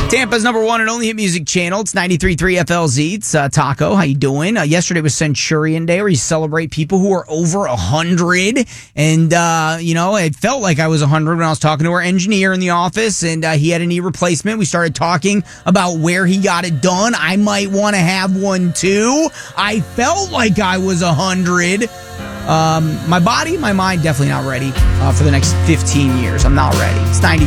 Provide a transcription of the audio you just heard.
Tampa's number one and only hit music channel. It's 93.3 FLZ. It's Taco. How you doing? Yesterday was Centurion Day, where you celebrate people who are over 100. And, it felt like I was 100 when I was talking to our engineer in the office, and he had a knee replacement. We started talking about where he got it done. I might want to have one, too. I felt like I was 100. My body, my mind, definitely not ready for the next 15 years. I'm not ready. It's 93.